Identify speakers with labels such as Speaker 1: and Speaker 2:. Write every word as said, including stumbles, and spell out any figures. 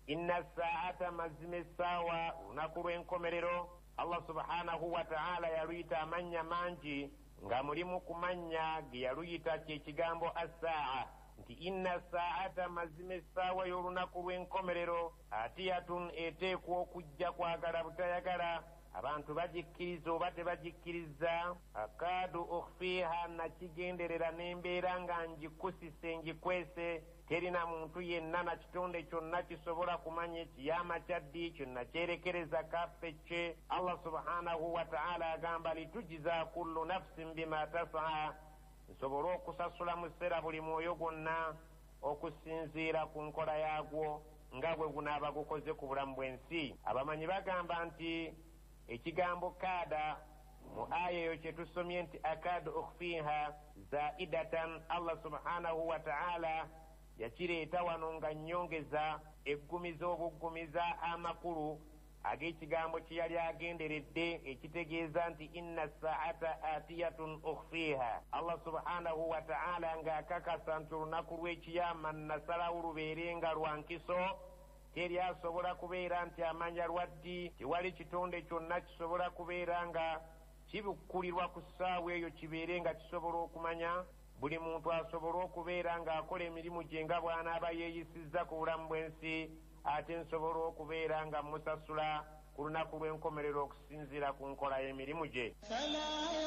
Speaker 1: inna saata mazima essaawa lunaku lw'enkomerero. Allah subhanahu wa ta'ala yaluyita amanya mangi nga mulimu kumanya ge yaluyita kyekigambo assaa nti inna saata mazima essaawa y'olunaku lw'enkomerero atiyatun eteekwa okujja kwagala butayagala abantu bagikkiriza oba tebagikkiriza. akaadu ukhfiiha nakigenderera n'embeera nga ngikusise ngikwese terina muntu yenna na kitonde kyonna kisobola kumanya ekiyama kyaddi kyonna kyerekereza kaffe kye. Allah subhanahu wa ta'ala agamba litujiza kullu nafsin bima tasaa nsobole okusasula mu ssera buli mwoyo gwonna okusinziira ku nkola yaagwo nga bwe gunaaba gukoze ku bulamu bw'ensi. abamanyi bagamba nti ekigambo kaada mu aya eyo kyetusomye nti akaadu ukhfiiha zaidatan Allah subhanahu wa ta'ala yakireeta wano nga nnyongeza eggumiza obuggumiza amakulu ag'ekigambo kye yali agenderedde ekitegeeza nti inna saata atiyatun ukhfiiha. Allah subhanahu wa ta'ala ng'akakasa nti olunaku lw'ekiyama nasalawo lubeere nga lwa nkiso teri asobola kubeera nti amanya lwaddi. tewali kitonde kyonna kisobola kubeera nga kibukkulirwa ku ssaawa eyo kibeere nga kisobola okumanya. buli muntu asobola okubeera ng'akola emirimu gye nga bw'anaaba yeeyisizza ku bulamu bw'ensi ate nsobola okubeera nga musasula ku lunaku lw'enkomerero okusinziira ku nkola y'emirimu gye.